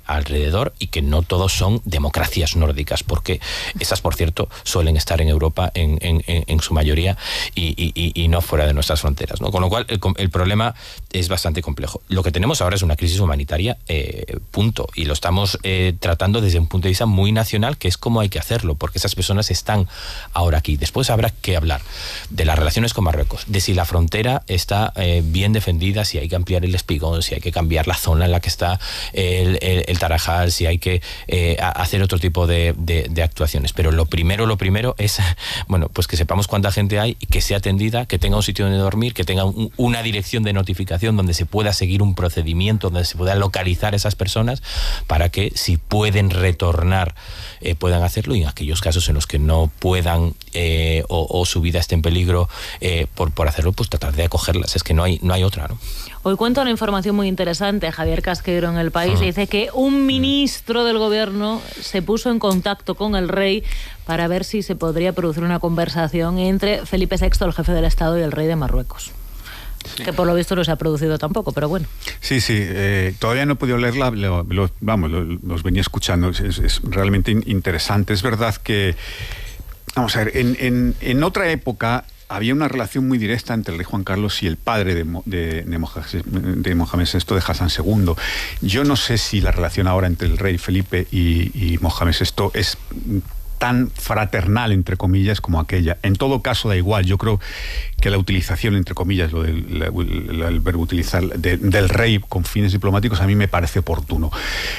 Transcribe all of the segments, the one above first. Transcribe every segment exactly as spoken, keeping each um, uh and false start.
alrededor y que no todos son democracias nórdicas, porque esas, por cierto, suelen estar en Europa en, en, en, en su mayoría y, y, y no fuera de nuestras fronteras, ¿no? Con lo cual, el, el problema es bastante complejo. Lo que tenemos ahora es una crisis humanitaria, eh, punto, y lo estamos eh, tratando desde un punto de vista muy nacional, que es cómo hay que hacerlo, porque esas personas están ahora aquí. Después habrá que hablar de las relaciones con Marruecos, de si la frontera está eh, bien defendida, si hay que ampliar el espigón, si hay que cambiar la zona en la que está el, el, el Tarajal, si hay que eh, hacer otro tipo de, de, de actuaciones. Pero lo primero, lo primero es, bueno, pues que sepamos cuánta gente hay, que sea atendida, que tenga un sitio donde dormir, que tenga un, una dirección de notificación donde se pueda seguir un procedimiento, donde se pueda localizar a esas personas para que, si pueden retornar, eh, puedan hacerlo, y en aquellos casos en los que no puedan eh, o, o su vida esté en peligro eh, por, por hacerlo, pues tratar de acogerlas. Es que no hay, no hay otra, ¿no? Hoy cuenta una información muy interesante, Javier Casqueiro, en El País, y dice que un ministro del gobierno se puso en contacto con el rey para ver si se podría producir una conversación entre Felipe sexto, el jefe del Estado, y el rey de Marruecos. Sí. Que por lo visto no se ha producido tampoco, pero bueno. Sí, sí, eh, todavía no he podido leerla, lo, lo, vamos, lo, los venía escuchando, es, es realmente interesante. Es verdad que, vamos a ver, en, en, en otra época había una relación muy directa entre el rey Juan Carlos y el padre de, de, de, Mohamed, de Mohamed sexto, de Hassan segundo. Yo no sé si la relación ahora entre el rey Felipe y, y Mohamed sexto es tan fraternal, entre comillas, como aquella. En todo caso, da igual. Yo creo que la utilización, entre comillas, lo del la, la, el verbo utilizar de, del rey con fines diplomáticos, a mí me parece oportuno.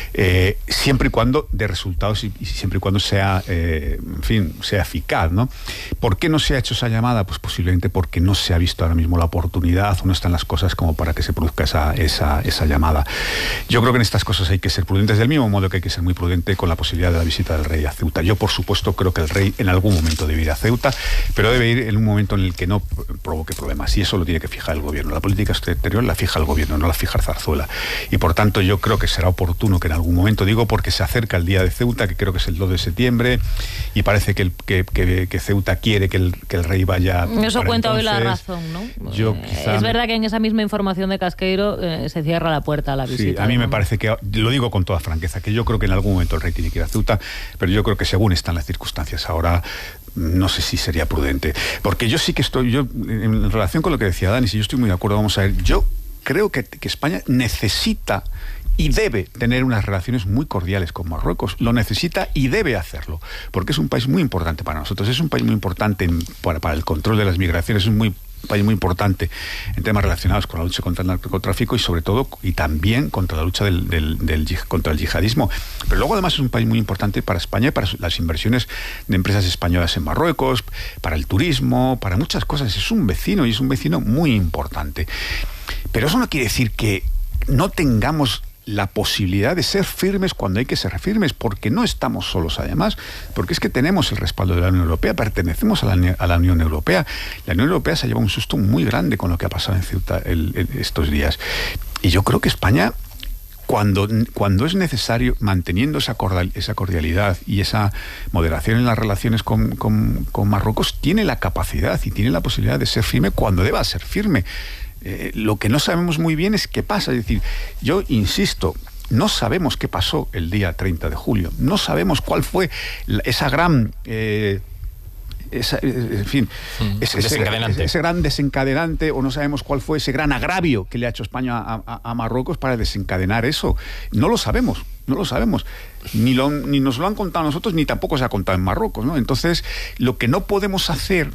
Eh, siempre y cuando dé resultados y, y siempre y cuando sea, eh, en fin, sea eficaz, ¿no? ¿Por qué no se ha hecho esa llamada? Pues posiblemente porque no se ha visto ahora mismo la oportunidad o no están las cosas como para que se produzca esa, esa, esa llamada. Yo creo que en estas cosas hay que ser prudentes, del mismo modo que hay que ser muy prudente con la posibilidad de la visita del rey a Ceuta. Yo, por supuesto, supuesto, creo que el rey en algún momento debe ir a Ceuta, pero debe ir en un momento en el que no provoque problemas, y eso lo tiene que fijar el gobierno. La política exterior la fija el gobierno, no la fija Zarzuela, y por tanto yo creo que será oportuno que en algún momento, digo porque se acerca el día de Ceuta, que creo que es el dos de septiembre, y parece que, el, que, que, que Ceuta quiere que el, que el rey vaya. Eso cuenta hoy La Razón, ¿no? Yo, quizá, es verdad que en esa misma información de Casqueiro eh, se cierra la puerta a la visita. Sí, a mí me parece que, lo digo con toda franqueza, que yo creo que en algún momento el rey tiene que ir a Ceuta, pero yo creo que según están las circunstancias ahora, no sé si sería prudente, porque yo sí que estoy, yo en relación con lo que decía Dani, si yo estoy muy de acuerdo, vamos a ver, yo creo que, que España necesita y debe tener unas relaciones muy cordiales con Marruecos, lo necesita y debe hacerlo, porque es un país muy importante para nosotros, es un país muy importante en, para, para el control de las migraciones, es muy un país muy importante en temas relacionados con la lucha contra el narcotráfico y sobre todo y también contra la lucha del, del, del, contra el yihadismo, pero luego además es un país muy importante para España y para las inversiones de empresas españolas en Marruecos, para el turismo, para muchas cosas. Es un vecino y es un vecino muy importante, pero eso no quiere decir que no tengamos la posibilidad de ser firmes cuando hay que ser firmes, porque no estamos solos además, porque es que tenemos el respaldo de la Unión Europea, pertenecemos a la, a la Unión Europea. La Unión Europea se ha llevado un susto muy grande con lo que ha pasado en Ceuta el, el, estos días. Y yo creo que España, cuando, cuando es necesario, manteniendo esa, cordial, esa cordialidad y esa moderación en las relaciones con, con, con Marruecos, tiene la capacidad y tiene la posibilidad de ser firme cuando deba ser firme. Eh, lo que no sabemos muy bien es qué pasa. Es decir, yo insisto, no sabemos qué pasó el día treinta de julio, no sabemos cuál fue la, esa gran... Eh, esa, en fin, mm, ese, ese, ese gran desencadenante, o no sabemos cuál fue ese gran agravio que le ha hecho España a, a, a Marruecos para desencadenar eso. No lo sabemos, no lo sabemos. Ni, lo, ni nos lo han contado a nosotros, ni tampoco se ha contado en Marruecos, ¿no? Entonces, lo que no podemos hacer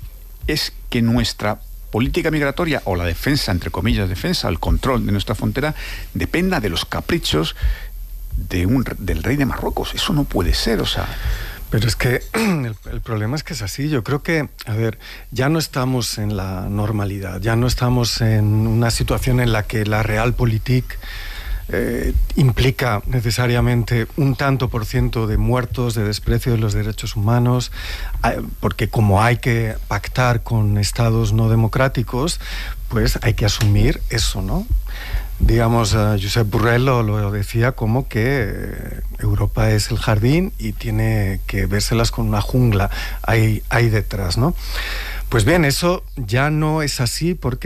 es que nuestra política migratoria o la defensa, entre comillas, defensa, el control de nuestra frontera, dependa de los caprichos de un, del rey de Marruecos. Eso no puede ser, o sea... Pero es que el, el problema es que es así. Yo creo que, a ver, ya no estamos en la normalidad, ya no estamos en una situación en la que la realpolitik Eh, implica necesariamente un tanto por ciento de muertos, de desprecio de los derechos humanos, porque como hay que pactar con estados no democráticos, pues hay que asumir eso, ¿no? Digamos, uh, Josep Borrell lo, lo decía como que Europa es el jardín y tiene que vérselas con una jungla ahí, ahí detrás, ¿no? Pues bien, eso ya no es así porque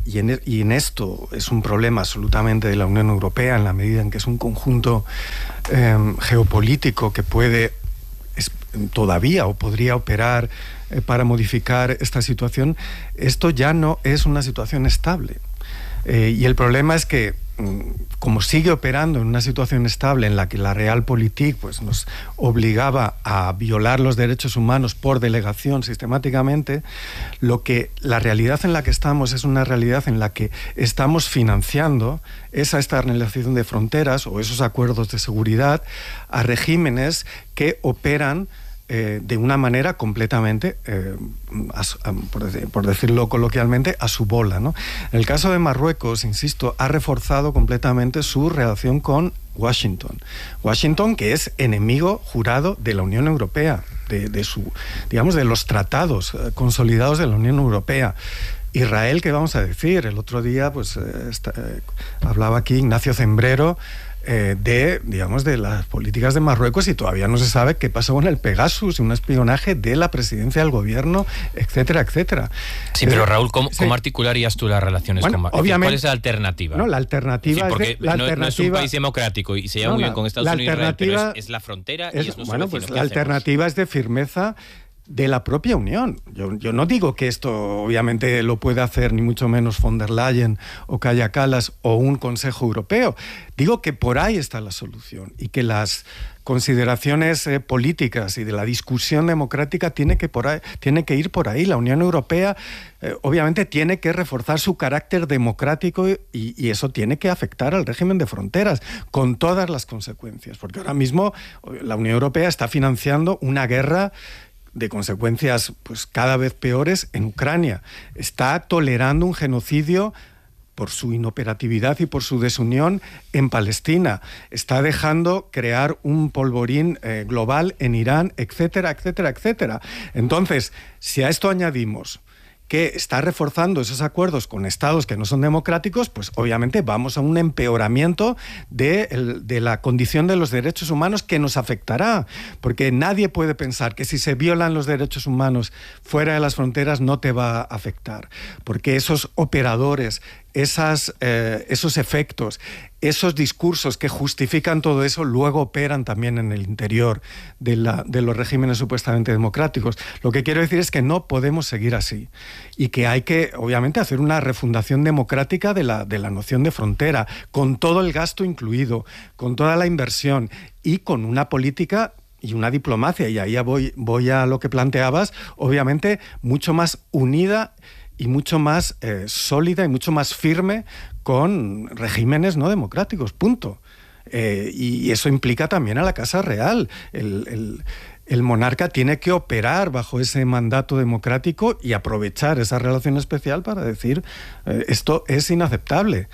y en, y en esto es un problema absolutamente de la Unión Europea, en la medida en que es un conjunto eh, geopolítico que puede es, todavía o podría operar eh, para modificar esta situación, esto ya no es una situación estable. Eh, y el problema es que, como sigue operando en una situación estable en la que la Realpolitik pues, nos obligaba a violar los derechos humanos por delegación sistemáticamente, lo que la realidad en la que estamos es una realidad en la que estamos financiando esa externalización de fronteras o esos acuerdos de seguridad a regímenes que operan Eh, de una manera completamente, eh, a, a, por, decir, por decirlo coloquialmente, a su bola, ¿no? En el caso de Marruecos, insisto, ha reforzado completamente su relación con Washington. Washington, que es enemigo jurado de la Unión Europea, de, de su, digamos, de los tratados eh, consolidados de la Unión Europea. Israel, ¿qué vamos a decir? El otro día, pues, eh, esta, eh, hablaba aquí Ignacio Zembrero, Eh, de, digamos, de las políticas de Marruecos, y todavía no se sabe qué pasó con el Pegasus, un espionaje de la presidencia del gobierno, etcétera, etcétera. Sí, pero Raúl, ¿cómo, sí. ¿cómo articularías tú las relaciones bueno, con Marruecos? Obviamente, ¿cuál es la alternativa? No, la alternativa sí, porque es de, la no, alternativa, no es un país democrático y se lleva no, muy bien con Estados Unidos, Israel, pero es, es la frontera es, y es nuestro bueno, vecino. pues ¿Qué la hacemos? alternativa es de firmeza de la propia Unión. Yo, yo no digo que esto obviamente lo pueda hacer ni mucho menos von der Leyen o Kaja Kallas o un Consejo Europeo. Digo que por ahí está la solución y que las consideraciones eh, políticas y de la discusión democrática tiene que, por ahí, tiene que ir por ahí. La Unión Europea eh, obviamente tiene que reforzar su carácter democrático y, y eso tiene que afectar al régimen de fronteras con todas las consecuencias, porque ahora mismo la Unión Europea está financiando una guerra de consecuencias pues cada vez peores en Ucrania. Está tolerando un genocidio por su inoperatividad y por su desunión en Palestina. Está dejando crear un polvorín eh, global en Irán, etcétera, etcétera, etcétera. Entonces, si a esto añadimos que está reforzando esos acuerdos con estados que no son democráticos, pues obviamente vamos a un empeoramiento de, el, de la condición de los derechos humanos que nos afectará, porque nadie puede pensar que si se violan los derechos humanos fuera de las fronteras no te va a afectar, porque esos operadores, esas, eh, esos efectos, esos discursos que justifican todo eso luego operan también en el interior de, la, de los regímenes supuestamente democráticos. Lo que quiero decir es que no podemos seguir así y que hay que, obviamente, hacer una refundación democrática de la, de la noción de frontera, con todo el gasto incluido, con toda la inversión y con una política y una diplomacia, y ahí voy, voy a lo que planteabas, obviamente mucho más unida y mucho más eh, sólida y mucho más firme con regímenes no democráticos, punto. Eh, y, y eso implica también a la Casa Real. El, el, el monarca tiene que operar bajo ese mandato democrático y aprovechar esa relación especial para decir eh, esto es inaceptable.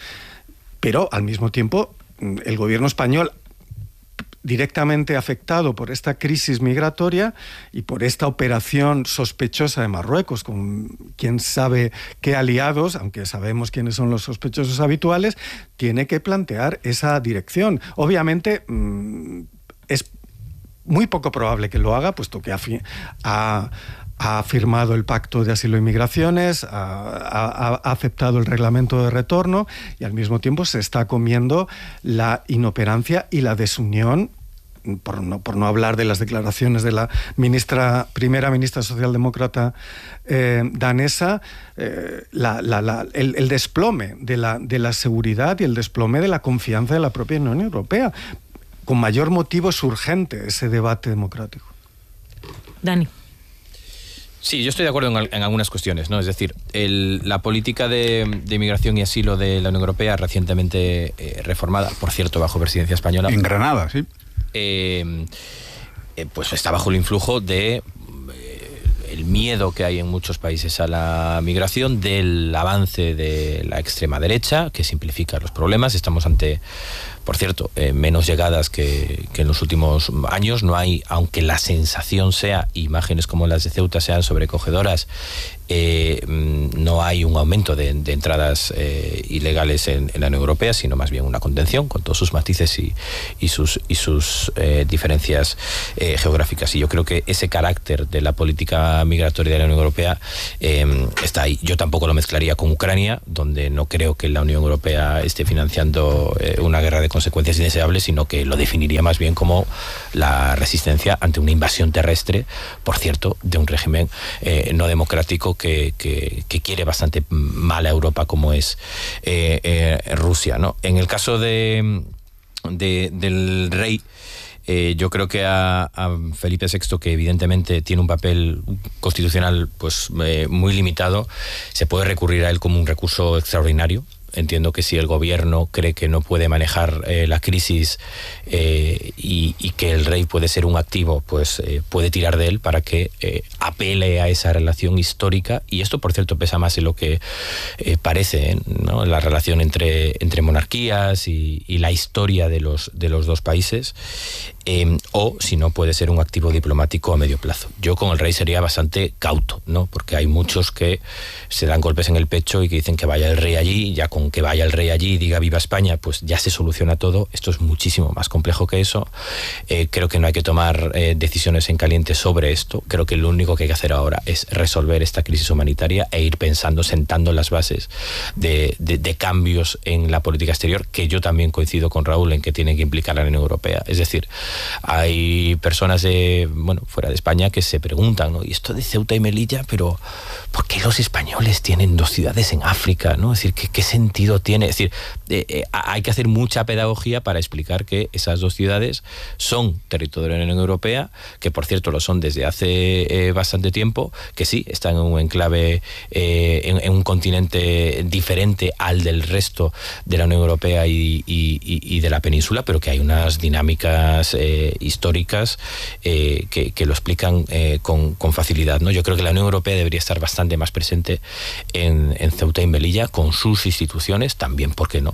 Pero al mismo tiempo el gobierno español, directamente afectado por esta crisis migratoria y por esta operación sospechosa de Marruecos, con quién sabe qué aliados, aunque sabemos quiénes son los sospechosos habituales, tiene que plantear esa dirección. Obviamente mmm, es muy poco probable que lo haga, puesto que ha, ha, ha firmado el Pacto de Asilo y Migraciones, ha, ha, ha aceptado el reglamento de retorno y al mismo tiempo se está comiendo la inoperancia y la desunión, por no, por no hablar de las declaraciones de la ministra, primera ministra socialdemócrata eh, danesa, eh, la, la, la, el, el desplome de la, de la seguridad y el desplome de la confianza de la propia Unión Europea. Con mayor motivo es urgente ese debate democrático. Dani. Sí, yo estoy de acuerdo en, en algunas cuestiones, ¿no? Es decir, el, la política de, de inmigración y asilo de la Unión Europea, recientemente eh, reformada, por cierto, bajo presidencia española. En Granada, sí. Eh, eh, pues está bajo el influjo de eh, el miedo que hay en muchos países a la migración, del avance de la extrema derecha, que simplifica los problemas. Estamos ante por cierto, eh, menos llegadas que, que en los últimos años. No hay, aunque la sensación sea, imágenes como las de Ceuta sean sobrecogedoras, eh, no hay un aumento de, de entradas eh, ilegales en, en la Unión Europea, sino más bien una contención, con todos sus matices y, y sus, y sus eh, diferencias eh, geográficas. Y yo creo que ese carácter de la política migratoria de la Unión Europea eh, está ahí. Yo tampoco lo mezclaría con Ucrania, donde no creo que la Unión Europea esté financiando eh, una guerra de consecuencias indeseables, sino que lo definiría más bien como la resistencia ante una invasión terrestre, por cierto, de un régimen eh, no democrático que, que, que quiere bastante mal a Europa, como es eh, eh, Rusia, ¿no? En el caso de, de del rey, Eh, yo creo que a, a Felipe sexto, que evidentemente tiene un papel constitucional pues eh, muy limitado, se puede recurrir a él como un recurso extraordinario. Entiendo que si el gobierno cree que no puede manejar eh, la crisis eh, y, y que el rey puede ser un activo, pues eh, puede tirar de él para que eh, apele a esa relación histórica. Y esto, por cierto, pesa más en lo que eh, parece, ¿no? La relación entre, entre monarquías y, y la historia de los, de los dos países. Eh, o si no, puede ser un activo diplomático a medio plazo. Yo con el rey sería bastante cauto, ¿no? Porque hay muchos que se dan golpes en el pecho y que dicen que vaya el rey allí, ya con que vaya el rey allí y diga viva España, pues ya se soluciona todo. Esto es muchísimo más complejo que eso. Eh, creo que no hay que tomar eh, decisiones en caliente sobre esto. Creo que lo único que hay que hacer ahora es resolver esta crisis humanitaria e ir pensando, sentando las bases de, de, de cambios en la política exterior, que yo también coincido con Raúl en que tiene que implicar a la Unión Europea. Es decir, hay personas de, bueno, fuera de España que se preguntan, ¿no? Y esto de Ceuta y Melilla, pero ¿por qué los españoles tienen dos ciudades en África, ¿no? Es decir, ¿qué, qué sentido tiene? Es decir, eh, eh, hay que hacer mucha pedagogía para explicar que esas dos ciudades son territorio de la Unión Europea, que por cierto lo son desde hace eh, bastante tiempo, que sí, están en un enclave, eh, en, en un continente diferente al del resto de la Unión Europea y, y, y de la península, pero que hay unas dinámicas eh, históricas eh, que, que lo explican eh, con, con facilidad, ¿no? Yo creo que la Unión Europea debería estar bastante más presente en, en Ceuta y Melilla, con sus instituciones, también, ¿por qué no?,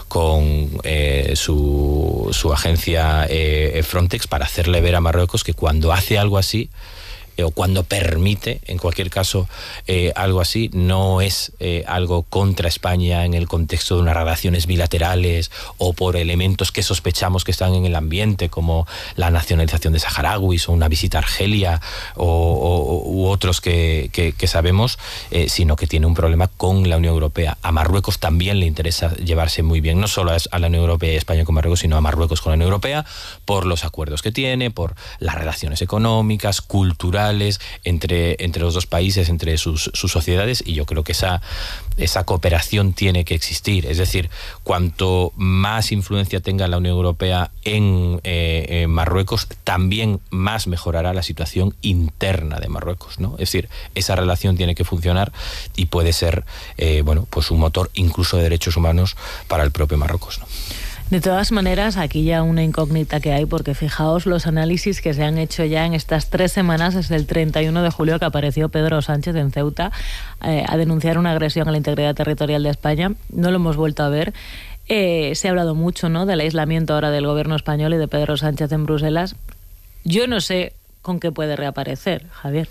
con eh, su, su agencia eh, Frontex, para hacerle ver a Marruecos que cuando hace algo así, o cuando permite, en cualquier caso, eh, algo así, no es eh, algo contra España en el contexto de unas relaciones bilaterales o por elementos que sospechamos que están en el ambiente, como la nacionalización de saharauis o una visita a Argelia o, o, u otros que, que, que sabemos, eh, sino que tiene un problema con la Unión Europea. A Marruecos también le interesa llevarse muy bien, no solo a la Unión Europea y España con Marruecos, sino a Marruecos con la Unión Europea, por los acuerdos que tiene, por las relaciones económicas, culturales, entre, entre los dos países, entre sus, sus sociedades, y yo creo que esa, esa cooperación tiene que existir. Es decir, cuanto más influencia tenga la Unión Europea en, eh, en Marruecos, también más mejorará la situación interna de Marruecos, ¿no? Es decir, esa relación tiene que funcionar y puede ser eh, bueno, pues un motor incluso de derechos humanos para el propio Marruecos, ¿no? De todas maneras, aquí ya una incógnita que hay, porque fijaos los análisis que se han hecho ya en estas tres semanas, desde el treinta y uno de julio que apareció Pedro Sánchez en Ceuta eh, a denunciar una agresión a la integridad territorial de España. No lo hemos vuelto a ver. Eh, se ha hablado mucho, ¿no?, del aislamiento ahora del gobierno español y de Pedro Sánchez en Bruselas. Yo no sé con qué puede reaparecer, Javier.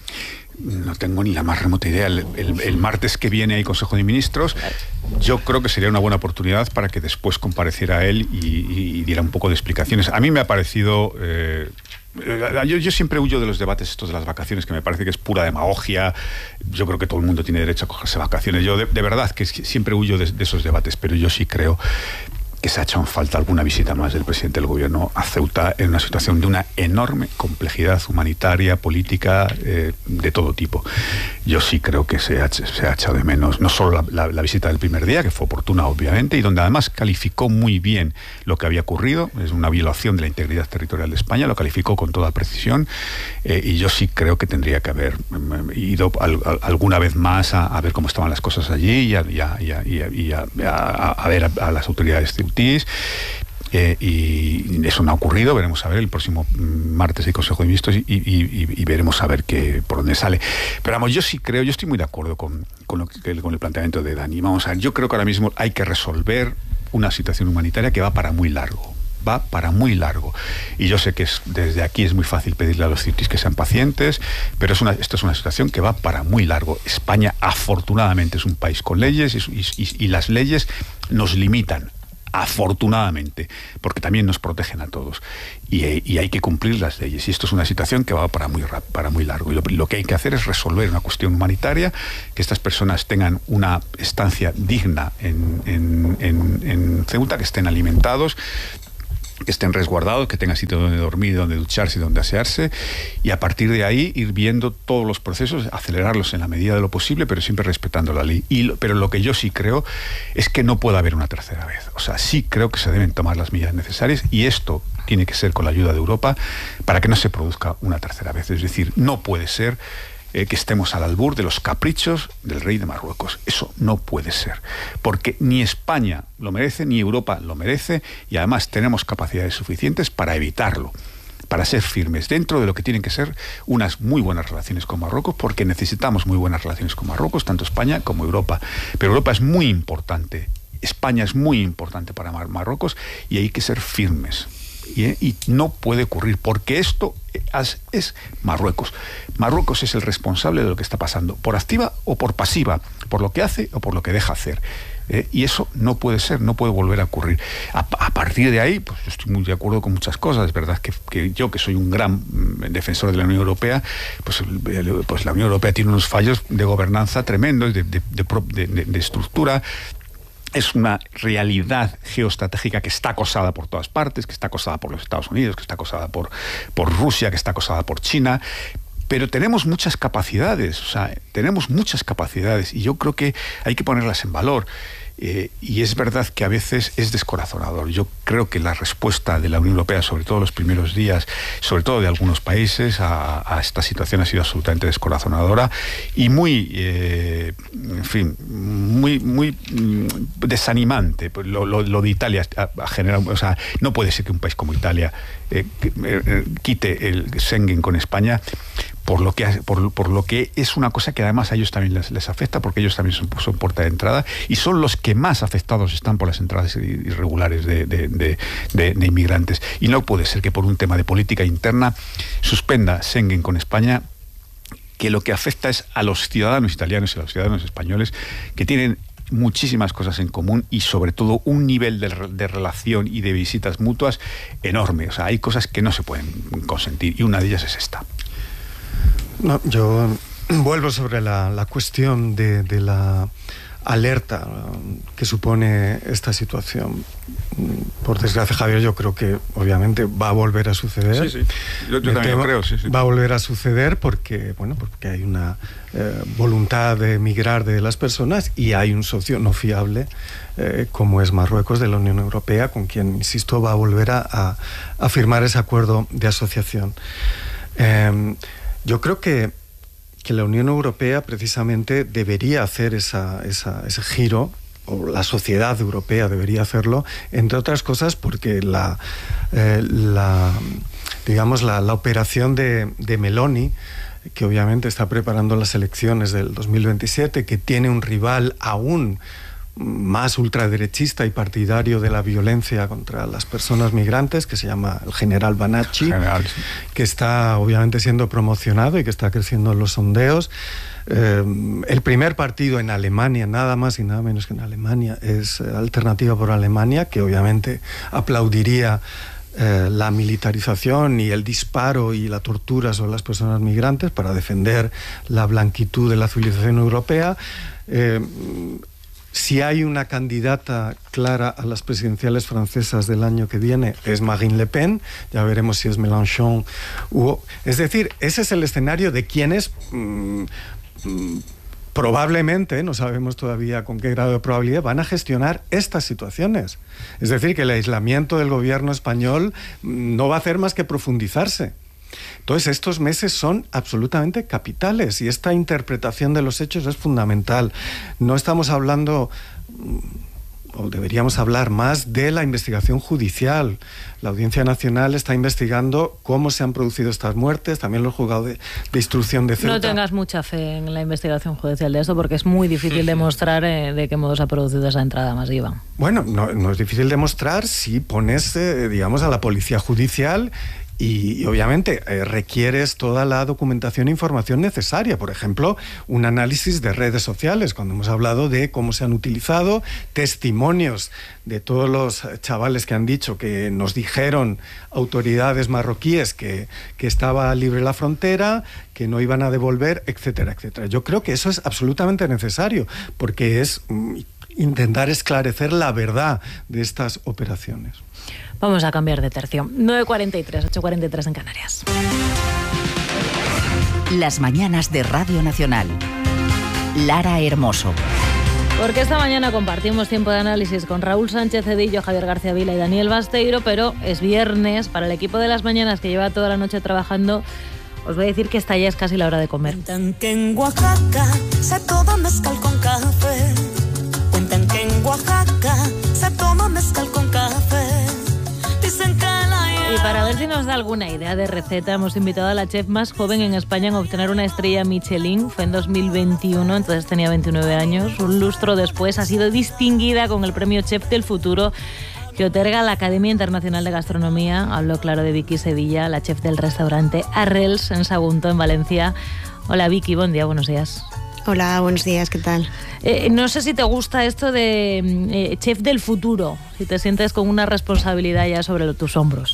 No tengo ni la más remota idea. El, el, el martes que viene hay Consejo de Ministros. Yo creo que sería una buena oportunidad para que después compareciera él y, y, y diera un poco de explicaciones. A mí me ha parecido... Eh, yo, yo siempre huyo de los debates estos de las vacaciones, que me parece que es pura demagogia. Yo creo que todo el mundo tiene derecho a cogerse vacaciones. Yo de, de verdad que siempre huyo de, de esos debates, pero yo sí creo que se ha hecho en falta alguna visita más del presidente del gobierno a Ceuta, en una situación de una enorme complejidad humanitaria, política, eh, de todo tipo. Yo sí creo que se ha, se ha echado de menos, no solo la, la, la visita del primer día, que fue oportuna obviamente, y donde además calificó muy bien lo que había ocurrido, es una violación de la integridad territorial de España, lo calificó con toda precisión, eh, y yo sí creo que tendría que haber eh, ido al, a, alguna vez más a, a ver cómo estaban las cosas allí y a, y a, y a, y a, y a, a, a ver a, a las autoridades Eh, y eso no ha ocurrido. Veremos a ver el próximo martes hay Consejo de Ministros y, y, y, y veremos a ver qué, por dónde sale. Pero vamos, yo sí creo, yo estoy muy de acuerdo con, con, lo que, con el planteamiento de Dani. Vamos a ver, yo creo que ahora mismo hay que resolver una situación humanitaria que va para muy largo. Va para muy largo. Y yo sé que es, desde aquí es muy fácil pedirle a los ciutis que sean pacientes, pero es una, esto es una situación que va para muy largo. España, afortunadamente, es un país con leyes y, y, y las leyes nos limitan, afortunadamente, porque también nos protegen a todos. Y, y hay que cumplir las leyes. Y esto es una situación que va para muy, para muy largo. Y lo, lo que hay que hacer es resolver una cuestión humanitaria, que estas personas tengan una estancia digna en, en, en, en Ceuta, que estén alimentados, que estén resguardados, que tengan sitio donde dormir, donde ducharse y donde asearse, y a partir de ahí ir viendo todos los procesos, acelerarlos en la medida de lo posible, pero siempre respetando la ley. Y lo, pero lo que yo sí creo es que no puede haber una tercera vez. O sea, sí creo que se deben tomar las medidas necesarias, y esto tiene que ser con la ayuda de Europa para que no se produzca una tercera vez. Es decir, no puede ser Eh, que estemos al albur de los caprichos del rey de Marruecos. Eso no puede ser, porque ni España lo merece, ni Europa lo merece, y además tenemos capacidades suficientes para evitarlo, para ser firmes dentro de lo que tienen que ser unas muy buenas relaciones con Marruecos, porque necesitamos muy buenas relaciones con Marruecos, tanto España como Europa. Pero Europa es muy importante, España es muy importante para Mar- Marruecos, y hay que ser firmes. Y, y no puede ocurrir, porque esto es, es Marruecos. Marruecos es el responsable de lo que está pasando, por activa o por pasiva, por lo que hace o por lo que deja hacer. Eh, y eso no puede ser, no puede volver a ocurrir. A, a partir de ahí, pues yo estoy muy de acuerdo con muchas cosas. Es verdad que, que yo, que soy un gran defensor de la Unión Europea, pues, pues la Unión Europea tiene unos fallos de gobernanza tremendos, de, de, de, de, de estructura. Es una realidad geoestratégica que está acosada por todas partes, que está acosada por los Estados Unidos, que está acosada por, por Rusia, que está acosada por China. Pero tenemos muchas capacidades, o sea, tenemos muchas capacidades, y yo creo que hay que ponerlas en valor. Eh, y es verdad que a veces es descorazonador. Yo creo que la respuesta de la Unión Europea, sobre todo los primeros días, sobre todo de algunos países, a, a esta situación ha sido absolutamente descorazonadora y muy, eh, en fin, muy, muy mm, desanimante. Lo, lo, lo de Italia ha, ha generado, o sea, no puede ser que un país como Italia eh, eh, quite el Schengen con España, por lo que por, por lo que es una cosa que además a ellos también les, les afecta, porque ellos también son, son puerta de entrada y son los que más afectados están por las entradas irregulares de, de, de, de, de inmigrantes. Y no puede ser que por un tema de política interna suspenda Schengen con España, que lo que afecta es a los ciudadanos italianos y a los ciudadanos españoles, que tienen muchísimas cosas en común y sobre todo un nivel de, de relación y de visitas mutuas enorme. O sea, hay cosas que no se pueden consentir, y una de ellas es esta. No, yo vuelvo sobre la, la cuestión de, de la alerta que supone esta situación. Por desgracia, Javier, yo creo que obviamente va a volver a suceder. Sí, sí. Yo, yo también lo creo, sí, sí. Va a volver a suceder porque, bueno, porque hay una eh, voluntad de emigrar de las personas, y hay un socio no fiable eh, como es Marruecos, de la Unión Europea, con quien, insisto, va a volver a, a, a firmar ese acuerdo de asociación. Eh, Yo creo que, que la Unión Europea precisamente debería hacer esa, esa, ese giro, o la sociedad europea debería hacerlo, entre otras cosas porque la, eh, la, digamos, la, la operación de, de Meloni, que obviamente está preparando las elecciones del dos mil veintisiete, que tiene un rival aún más ultraderechista y partidario de la violencia contra las personas migrantes, que se llama el general Banacci, general, sí. que está obviamente siendo promocionado y que está creciendo en los sondeos. Eh, el primer partido en Alemania, nada más y nada menos que en Alemania, es Alternativa por Alemania, que obviamente aplaudiría eh, la militarización y el disparo y la tortura sobre las personas migrantes para defender la blanquitud de la civilización europea. Eh, Si hay una candidata clara a las presidenciales francesas del año que viene, es Marine Le Pen. Ya veremos si es Mélenchon u... Es decir, ese es el escenario de quienes mmm, mmm, probablemente, no sabemos todavía con qué grado de probabilidad, van a gestionar estas situaciones. Es decir, que el aislamiento del gobierno español no va a hacer más que profundizarse. Entonces, estos meses son absolutamente capitales, y esta interpretación de los hechos es fundamental. No estamos hablando o deberíamos hablar más de la investigación judicial. La Audiencia Nacional está investigando cómo se han producido estas muertes, también los juzgados de, de instrucción de Ceuta. No tengas mucha fe en la investigación judicial de esto, porque es muy difícil demostrar eh, de qué modo se ha producido esa entrada masiva. Bueno, no, no es difícil demostrar si pones, eh, digamos, a la policía judicial y, y obviamente eh, requieres toda la documentación e información necesaria. Por ejemplo, un análisis de redes sociales, cuando hemos hablado de cómo se han utilizado, testimonios de todos los chavales que han dicho que nos dijeron autoridades marroquíes que, que estaba libre la frontera, que no iban a devolver, etcétera, etcétera. Yo creo que eso es absolutamente necesario, porque es mm, intentar esclarecer la verdad de estas operaciones. Vamos a cambiar de tercio. nueve cuarenta y tres, ocho cuarenta y tres en Canarias. Las mañanas de Radio Nacional. Lara Hermoso. Porque esta mañana compartimos tiempo de análisis con Raúl Sánchez Cedillo, Javier García Vila y Daniel Basteiro, pero es viernes. Para el equipo de Las Mañanas, que lleva toda la noche trabajando, os voy a decir que esta ya es casi la hora de comer. Cuentan que en Oaxaca se toma mezcal con café. Cuentan que en Oaxaca se toma mezcal con café. Dicen que la... Y para ver si nos da alguna idea de receta, hemos invitado a la chef más joven en España en obtener una estrella Michelin. Fue en dos mil veintiuno, entonces tenía veintinueve años. Un lustro después ha sido distinguida con el premio Chef del Futuro que otorga la Academia Internacional de Gastronomía. Hablo, claro, de Vicky Sevilla, la chef del restaurante Arrels en Sagunto, en Valencia. Hola Vicky, buen día, buenos días. Hola, buenos días, ¿qué tal? Eh, no sé si te gusta esto de eh, chef del futuro, si te sientes con una responsabilidad ya sobre tus hombros.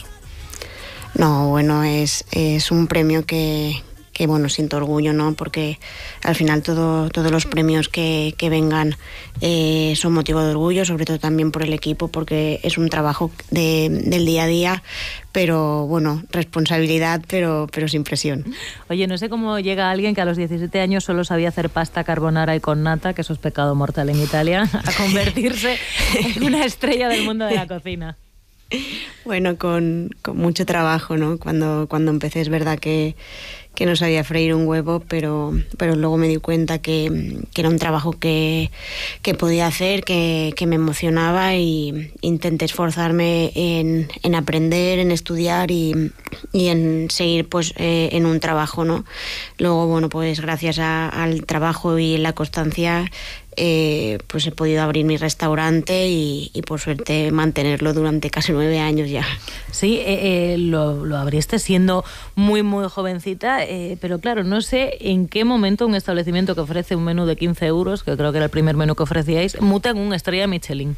No, bueno, es, es un premio que, que, bueno, siento orgullo, ¿no? Porque al final todo, todos los premios que, que vengan eh, son motivo de orgullo, sobre todo también por el equipo, porque es un trabajo de, del día a día, pero bueno, responsabilidad, pero, pero sin presión. Oye, no sé cómo llega alguien que a los diecisiete años solo sabía hacer pasta carbonara y con nata, que eso es pecado mortal en Italia, a convertirse en una estrella del mundo de la cocina. Bueno, con, con mucho trabajo, ¿no? Cuando, cuando empecé es verdad que, que no sabía freír un huevo, pero, pero luego me di cuenta que, que era un trabajo que, que podía hacer, que, que me emocionaba, y intenté esforzarme en, en aprender, en estudiar y, y en seguir pues eh, en un trabajo, ¿no? Luego, bueno, pues gracias a, al trabajo y la constancia, Eh, pues he podido abrir mi restaurante y, y por suerte mantenerlo durante casi nueve años ya. Sí, eh, eh, lo, lo abriste siendo muy muy jovencita, eh, pero claro, no sé en qué momento un establecimiento que ofrece un menú de quince euros, que creo que era el primer menú que ofrecíais, muta en una estrella Michelin.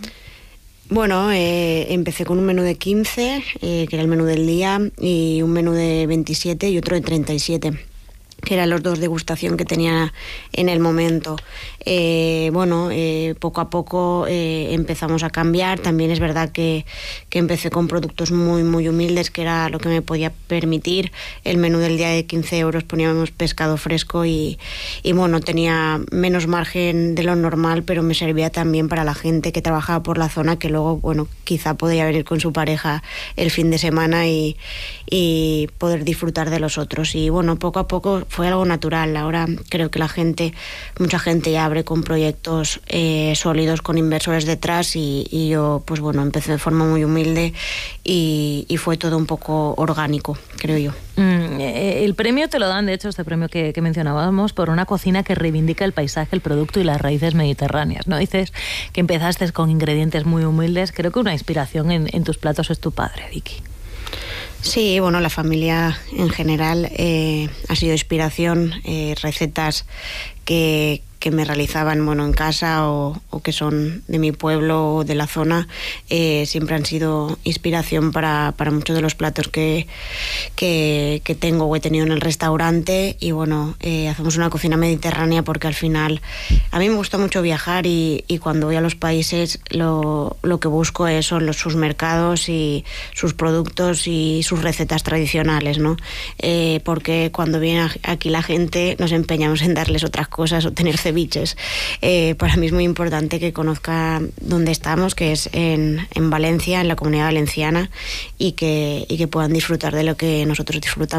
Bueno, eh, empecé con un menú de quince, eh, que era el menú del día, y un menú de veintisiete y otro de treinta y siete. Que eran los dos degustación que tenía en el momento. Eh, bueno, eh, poco a poco eh, empezamos a cambiar. También es verdad que, que empecé con productos muy, muy humildes, que era lo que me podía permitir. El menú del día de quince euros poníamos pescado fresco y, y bueno, tenía menos margen de lo normal, pero me servía también para la gente que trabajaba por la zona, que luego, bueno, quizá podía venir con su pareja el fin de semana y, y poder disfrutar de los otros. Y bueno, poco a poco fue algo natural. Ahora creo que la gente, mucha gente ya abre con proyectos eh, sólidos, con inversores detrás, y, y yo, pues bueno, empecé de forma muy humilde y, y fue todo un poco orgánico, creo yo. Mm, eh, el premio te lo dan, de hecho, este premio que, que mencionábamos, por una cocina que reivindica el paisaje, el producto y las raíces mediterráneas, ¿no? Dices que empezaste con ingredientes muy humildes. Creo que una inspiración en, en tus platos es tu padre, Vicky. Sí, bueno, la familia en general eh, ha sido inspiración, eh, recetas que, que me realizaban, bueno, en casa o, o que son de mi pueblo o de la zona, eh, siempre han sido inspiración para, para muchos de los platos que, que, que tengo o he tenido en el restaurante. Y bueno, eh, hacemos una cocina mediterránea porque al final a mí me gusta mucho viajar, y, y cuando voy a los países lo, lo que busco es, son los, sus mercados y sus productos y sus recetas tradicionales, ¿no? Eh, porque cuando viene aquí la gente nos empeñamos en darles otras cosas o tener ceviches. Eh, para mí es muy importante que conozca dónde estamos, que es en, en Valencia, en la Comunidad Valenciana, y que, y que puedan disfrutar de lo que nosotros disfrutamos.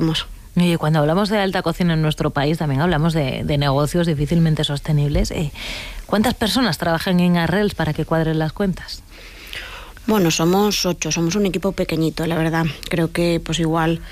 Y cuando hablamos de alta cocina en nuestro país, también hablamos de, de negocios difícilmente sostenibles. Eh, ¿Cuántas personas trabajan en Arrels para que cuadren las cuentas? Bueno, somos ocho, somos un equipo pequeñito, la verdad. Creo que pues igual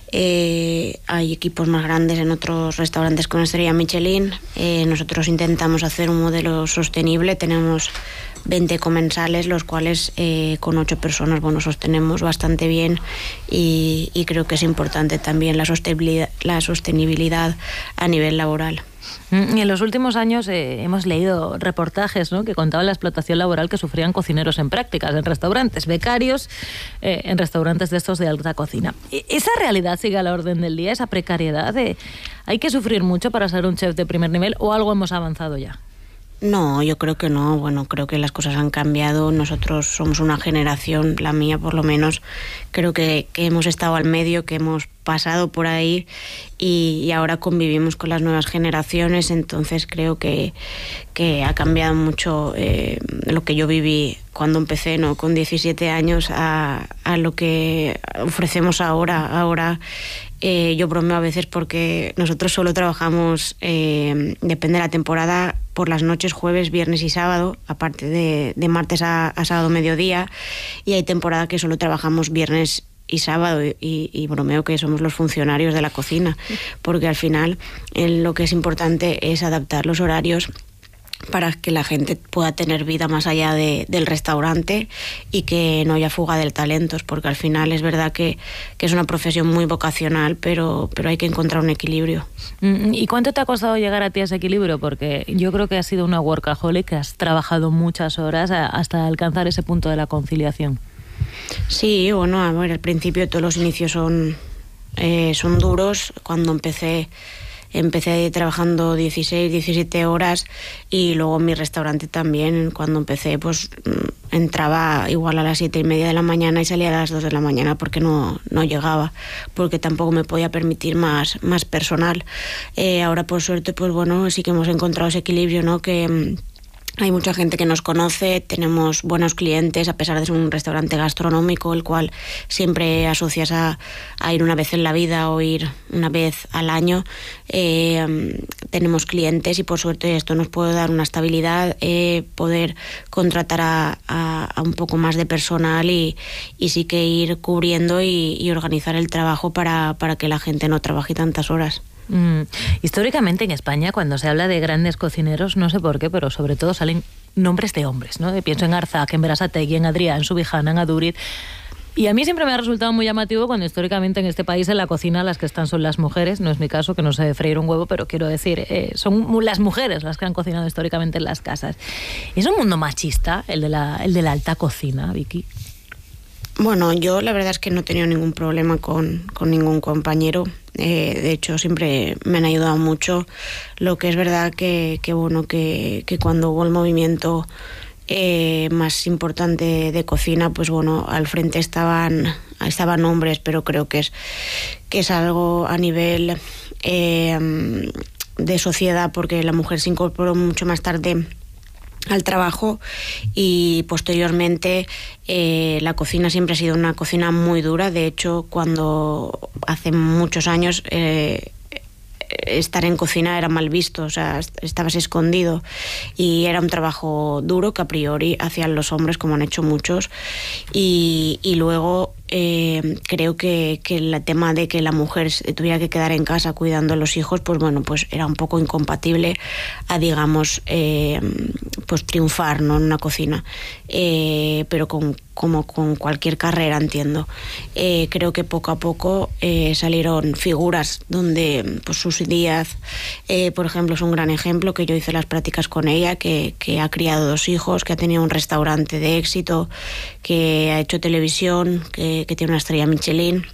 eh, hay equipos más grandes en otros restaurantes con estrella Michelin. Eh, nosotros intentamos hacer un modelo sostenible. Tenemos veinte comensales, los cuales eh, con ocho personas, bueno, sostenemos bastante bien y, y creo que es importante también la sostenibilidad, la sostenibilidad a nivel laboral. Y en los últimos años eh, hemos leído reportajes, ¿no?, que contaban la explotación laboral que sufrían cocineros en prácticas, en restaurantes, becarios, eh, en restaurantes de estos de alta cocina. ¿Esa realidad sigue a la orden del día, esa precariedad? De, ¿hay que sufrir mucho para ser un chef de primer nivel o algo hemos avanzado ya? No, yo creo que no. Bueno, creo que las cosas han cambiado. Nosotros somos una generación, la mía por lo menos, creo que, que hemos estado al medio, que hemos pasado por ahí y, y ahora convivimos con las nuevas generaciones. Entonces creo que, que ha cambiado mucho eh, lo que yo viví cuando empecé, ¿no?, con diecisiete años a, a lo que ofrecemos ahora. Ahora eh, yo bromeo a veces porque nosotros solo trabajamos, eh, depende de la temporada, por las noches, jueves, viernes y sábado, aparte de, de martes a, a sábado mediodía, y hay temporada que solo trabajamos viernes y sábado y, y bromeo que somos los funcionarios de la cocina, porque al final eh, lo que es importante es adaptar los horarios para que la gente pueda tener vida más allá de, del restaurante y que no haya fuga de talentos, porque al final es verdad que, que es una profesión muy vocacional, pero, pero hay que encontrar un equilibrio. ¿Y cuánto te ha costado llegar a ti a ese equilibrio? Porque yo creo que has sido una workaholic, que has trabajado muchas horas hasta alcanzar ese punto de la conciliación. Sí, bueno, a ver, al principio todos los inicios son, eh, son duros. Cuando empecé... Empecé trabajando dieciséis, diecisiete horas y luego en mi restaurante también. Cuando empecé, pues entraba igual a las siete y media de la mañana y salía a las dos de la mañana porque no, no llegaba, porque tampoco me podía permitir más, más personal. Eh, ahora, por suerte, pues bueno, sí que hemos encontrado ese equilibrio, ¿no?, que... Hay mucha gente que nos conoce, tenemos buenos clientes, a pesar de ser un restaurante gastronómico, el cual siempre asocias a, a ir una vez en la vida o ir una vez al año. Eh, tenemos clientes y por suerte esto nos puede dar una estabilidad, eh, poder contratar a, a, a un poco más de personal y, y sí que ir cubriendo y, y organizar el trabajo para, para que la gente no trabaje tantas horas. Mm. Históricamente en España, cuando se habla de grandes cocineros, no sé por qué, pero sobre todo salen nombres de hombres, ¿no? Pienso en Arzac, en Berasategui, en Adrià, en Subijana, en Aduriz. Y a mí siempre me ha resultado muy llamativo cuando históricamente en este país en la cocina las que están son las mujeres. No es mi caso, que no sé freír un huevo, pero quiero decir, eh, son las mujeres las que han cocinado históricamente en las casas. ¿Es un mundo machista el de la, el de la alta cocina, Vicky? Bueno, yo la verdad es que no he tenido ningún problema con, con ningún compañero. Eh, de hecho, siempre me han ayudado mucho. Lo que es verdad que, que bueno, que, que cuando hubo el movimiento eh, más importante de cocina, pues bueno, al frente estaban, estaban hombres, pero creo que es, que es algo a nivel eh, de sociedad, porque la mujer se incorporó mucho más tarde al trabajo y posteriormente eh, la cocina siempre ha sido una cocina muy dura. De hecho, cuando hace muchos años eh, estar en cocina era mal visto, o sea, estabas escondido y era un trabajo duro que a priori hacían los hombres, como han hecho muchos, y, y luego eh, creo que, que el tema de que la mujer tuviera que quedar en casa cuidando a los hijos, pues bueno, pues era un poco incompatible a, digamos, eh, pues triunfar, ¿no?, en una cocina, eh, pero con, como con cualquier carrera, entiendo. Eh, creo que poco a poco eh, salieron figuras donde, pues Susi Díaz, eh, por ejemplo, es un gran ejemplo, que yo hice las prácticas con ella, que, que ha criado dos hijos, que ha tenido un restaurante de éxito, que ha hecho televisión, que, que tiene una estrella Michelin.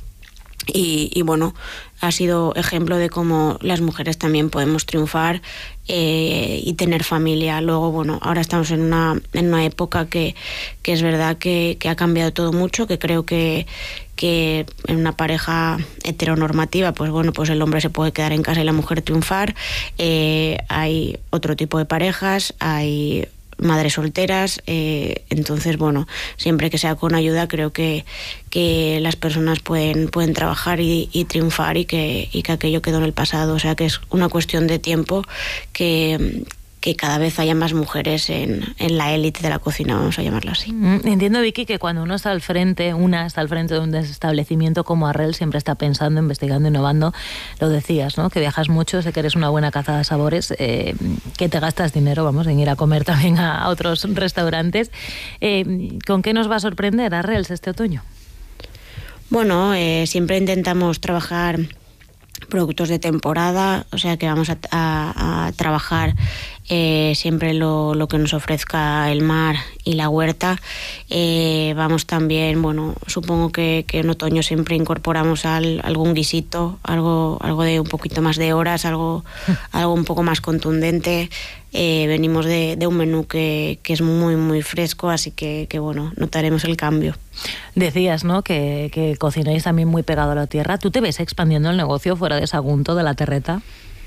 Y, y bueno, ha sido ejemplo de cómo las mujeres también podemos triunfar eh, y tener familia. Luego, bueno, ahora estamos en una, en una época que, que es verdad que, que ha cambiado todo mucho, que creo que, que en una pareja heteronormativa, pues bueno, pues el hombre se puede quedar en casa y la mujer triunfar. Eh, hay otro tipo de parejas, hay madres solteras, eh, entonces, bueno, siempre que sea con ayuda, creo que, que las personas pueden, pueden trabajar y, y triunfar y que, y que aquello quedó en el pasado. O sea, que es una cuestión de tiempo que... que cada vez haya más mujeres en, en la élite de la cocina, vamos a llamarlo así. Entiendo, Vicky, que cuando uno está al frente, una está al frente de un establecimiento como Arrel, siempre está pensando, investigando, innovando. Lo decías, ¿no? Que viajas mucho, sé que eres una buena caza de sabores, eh, que te gastas dinero, vamos, en ir a comer también a otros restaurantes. Eh, ¿Con qué nos va a sorprender Arrel este otoño? Bueno, eh, siempre intentamos trabajar productos de temporada, o sea que vamos a, a, a trabajar eh, siempre lo, lo que nos ofrezca el mar y la huerta. Eh, vamos también, bueno, supongo que, que en otoño siempre incorporamos al, algún guisito, algo, algo de un poquito más de horas, algo, algo un poco más contundente. Eh, venimos de, de un menú que, que es muy, muy fresco, así que, que bueno, notaremos el cambio. Decías, ¿no?, que, que cocináis también muy pegado a la tierra. ¿Tú te ves expandiendo el negocio fuera de Sagunto, de la Terreta?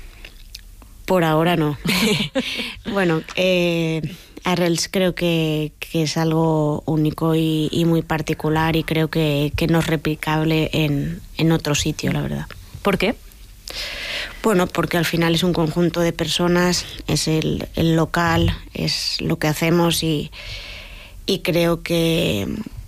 Por ahora no. Bueno, eh, Arrels creo que, que es algo único y, y muy particular, y creo que, que no es replicable en, en otro sitio, la verdad. ¿Por qué? Bueno, porque al final es un conjunto de personas, es el, el local, es lo que hacemos, y, y creo que,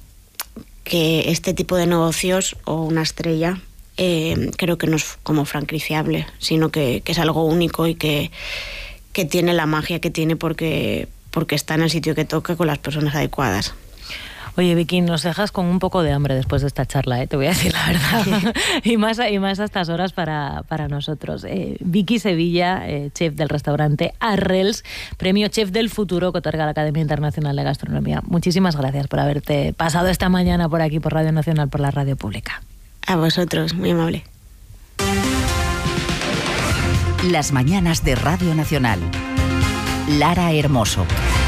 que este tipo de negocios, o una estrella, eh, creo que no es como franquiciable, sino que, que es algo único y que, que tiene la magia que tiene porque, porque está en el sitio que toca con las personas adecuadas. Oye, Vicky, nos dejas con un poco de hambre después de esta charla, ¿eh? Te voy a decir la verdad. y, más, y más a estas horas para, para nosotros. Eh, Vicky Sevilla, eh, chef del restaurante Arrels, premio Chef del Futuro que otorga la Academia Internacional de Gastronomía. Muchísimas gracias por haberte pasado esta mañana por aquí, por Radio Nacional, por la radio pública. A vosotros, muy amable. Las mañanas de Radio Nacional. Lara Hermoso.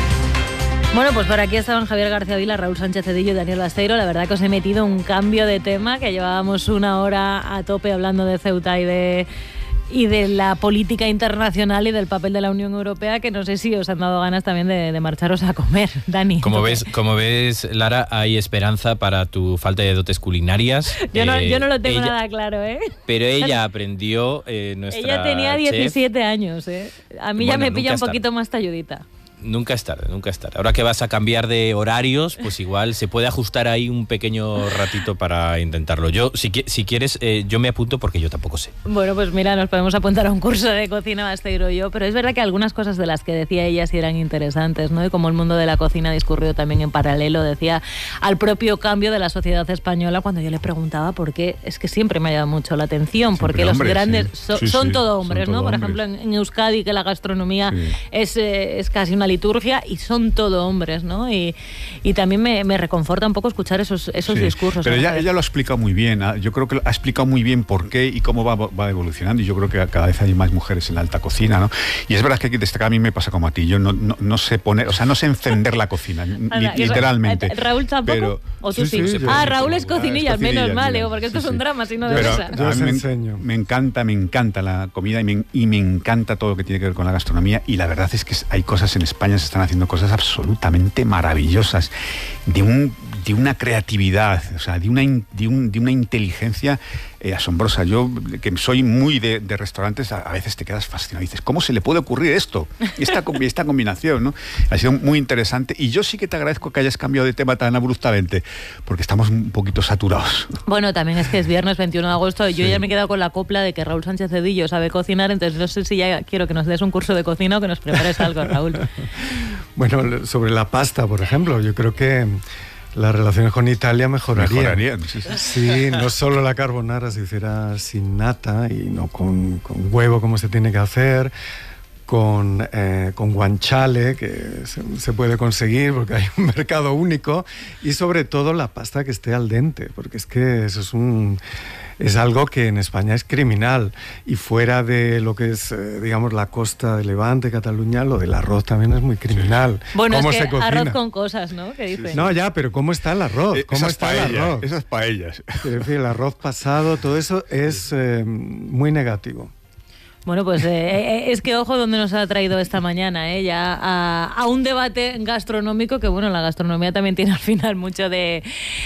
Bueno, pues por aquí estaban Javier García Vila, Raúl Sánchez Cedillo y Daniel Basteiro. La verdad que os he metido un cambio de tema, que llevábamos una hora a tope hablando de Ceuta y de, y de la política internacional y del papel de la Unión Europea, que no sé si os han dado ganas también de, de marcharos a comer, Dani. Como ves, como ves, Lara, hay esperanza para tu falta de dotes culinarias. Yo no, eh, yo no lo tengo ella, nada claro, ¿eh? Pero ella aprendió, eh, nuestra Ella tenía diecisiete chef. años, ¿eh? A mí Bueno, ya me pilla un tarde. poquito más talludita. Nunca es tarde, nunca es tarde. Ahora que vas a cambiar de horarios, pues igual se puede ajustar ahí un pequeño ratito para intentarlo. Yo, si, si quieres, eh, yo me apunto porque yo tampoco sé. Bueno, pues mira, nos podemos apuntar a un curso de cocina, Basteiro y yo, pero es verdad que algunas cosas de las que decía ella sí eran interesantes, ¿no? Y como el mundo de la cocina discurrió también en paralelo, decía, al propio cambio de la sociedad española, cuando yo le preguntaba por qué, es que siempre me ha llamado mucho la atención, Siempre porque hombres, los grandes sí. so, Sí, son sí, todo hombres, son ¿no? todo Por hombres. ejemplo, en, en Euskadi, que la gastronomía Sí. es, eh, es casi una liturgia, y son todo hombres, ¿no? Y, y también me, me reconforta un poco escuchar esos, esos Sí, discursos. pero ella, Javier. ella lo ha explicado muy bien. ¿eh? Yo creo que ha explicado muy bien por qué y cómo va, va evolucionando. Y yo creo que cada vez hay más mujeres en la alta cocina, ¿no? Y es verdad que hay que destacar, a mí me pasa como a ti. Yo no, no, no sé poner, o sea, no sé encender la cocina, ni, Anda, y Ra- literalmente. ¿Raúl tampoco? Pero, ¿O tú sí? sí, yo ah, sí, Raúl sí. es cocinilla, Ah, es menos cocinilla, mal, mira. digo, porque esto Sí, es un sí. drama, si no de Pero risa. Yo a os mí me, enseño. me encanta, me encanta la comida y me, y me encanta todo lo que tiene que ver con la gastronomía, y la verdad es que hay cosas en España, se están haciendo cosas absolutamente maravillosas, de un de una creatividad, o sea, de una, in, de un, de una inteligencia eh, asombrosa. Yo, que soy muy de, de restaurantes, a, a veces te quedas fascinado. Dices, ¿cómo se le puede ocurrir esto? Esta, esta combinación, ¿no? Ha sido muy interesante. Y yo sí que te agradezco que hayas cambiado de tema tan abruptamente, porque estamos un poquito saturados. Bueno, también es que es viernes veintiuno de agosto y yo Sí. ya me he quedado con la copla de que Raúl Sánchez Cedillo sabe cocinar, entonces no sé si ya quiero que nos des un curso de cocina o que nos prepares algo, Raúl. Bueno, sobre la pasta, por ejemplo, yo creo que las relaciones con Italia mejorarían. Mejorarían, sí, sí. Sí, no solo la carbonara se hiciera sin nata y no con, con huevo como se tiene que hacer, con, eh, con guanciale, que se, se puede conseguir porque hay un mercado único, y sobre todo la pasta que esté al dente, porque es que eso es un... es algo que en España es criminal, y fuera de lo que es, eh, digamos, la costa de Levante, Cataluña, lo del arroz también es muy criminal. Bueno, ¿Cómo es se que cocina? arroz con cosas, ¿no? ¿Qué dices? No, ya, pero ¿cómo está el arroz? Eh, ¿Cómo esas está el paellas, arroz? esas paellas. Es decir, el arroz pasado, todo eso es eh, muy negativo. Bueno, pues eh, es que ojo donde nos ha traído esta mañana, ¿eh? Ya a, a un debate gastronómico, que bueno, la gastronomía también tiene al final mucho de,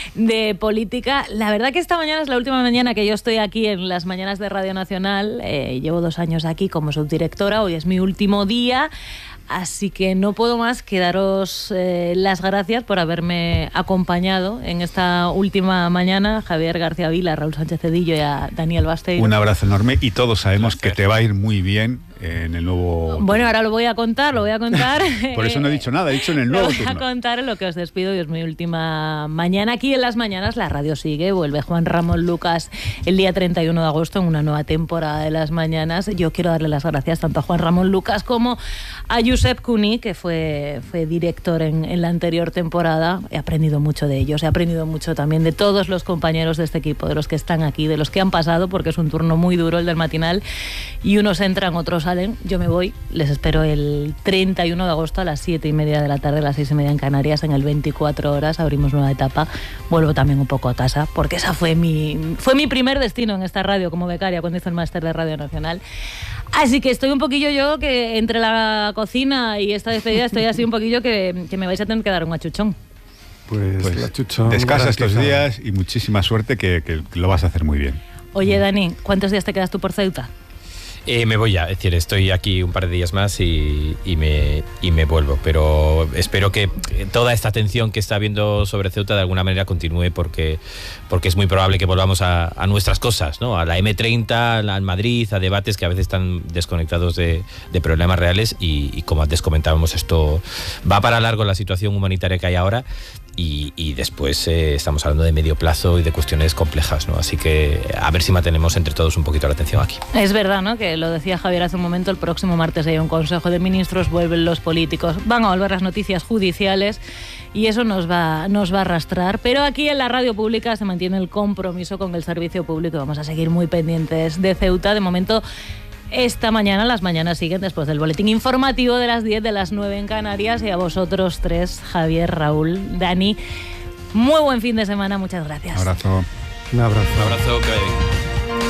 de política. La verdad que esta mañana es la última mañana que yo estoy aquí en las mañanas de Radio Nacional. Eh, llevo dos años aquí como subdirectora, hoy es mi último día. Así que no puedo más que daros eh, las gracias por haberme acompañado en esta última mañana. Javier García Vila, Raúl Sánchez Cedillo y a Daniel Basteiro. Un abrazo enorme y todos sabemos que te va a ir muy bien en el nuevo... Bueno, ahora lo voy a contar, lo voy a contar. Por eso no he dicho nada, he dicho en el nuevo Lo voy turno. a contar en lo que os despido y es mi última mañana. Aquí en las mañanas la radio sigue, vuelve Juan Ramón Lucas el día treinta y uno de agosto en una nueva temporada de las mañanas. Yo quiero darle las gracias tanto a Juan Ramón Lucas como a Josep Cuní, que fue, fue director en, en la anterior temporada. He aprendido mucho de ellos, he aprendido mucho también de todos los compañeros de este equipo, de los que están aquí, de los que han pasado, porque es un turno muy duro el del matinal y unos entran, otros salen. Yo me voy, les espero el treinta y uno de agosto a las siete y media de la tarde, a las seis y media en Canarias, en el veinticuatro horas, abrimos nueva etapa. Vuelvo también un poco a casa, porque esa fue mi, fue mi primer destino en esta radio como becaria cuando hice el máster de Radio Nacional. Así que estoy un poquillo yo, que entre la cocina y esta despedida estoy así un poquillo que, que me vais a tener que dar un achuchón. Pues, Pues la chuchón descansa estos garantizada. días y muchísima suerte, que, que lo vas a hacer muy bien. Oye, Dani, ¿cuántos días te quedas tú por Ceuta? Eh, me voy ya, es decir, estoy aquí un par de días más y, y, me, y me vuelvo, pero espero que toda esta atención que está habiendo sobre Ceuta de alguna manera continúe, porque, porque es muy probable que volvamos a, a nuestras cosas, ¿no? A la eme treinta, al Madrid, a debates que a veces están desconectados de, de problemas reales y, y como antes comentábamos, esto va para largo la situación humanitaria que hay ahora. Y, y después eh, estamos hablando de medio plazo y de cuestiones complejas, ¿no? Así que a ver si mantenemos entre todos un poquito la atención aquí. Es verdad, ¿no? Que lo decía Javier hace un momento, el próximo martes hay un Consejo de Ministros, vuelven los políticos, van a volver las noticias judiciales y eso nos va, nos va a arrastrar. Pero aquí en la radio pública se mantiene el compromiso con el servicio público. Vamos a seguir muy pendientes de Ceuta. De momento, esta mañana, las mañanas siguen después del boletín informativo de las diez, de las nueve en Canarias. Y a vosotros tres, Javier, Raúl, Dani, muy buen fin de semana, muchas gracias. Un abrazo. Un abrazo. Un abrazo, que vaya bien.